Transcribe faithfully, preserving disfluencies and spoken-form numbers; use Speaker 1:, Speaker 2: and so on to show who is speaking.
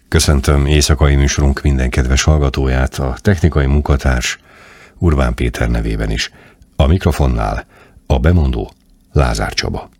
Speaker 1: Köszöntöm éjszakai műsorunk minden kedves hallgatóját, a technikai munkatárs Urbán Péter nevében is. A mikrofonnál a bemondó Lázár Csaba.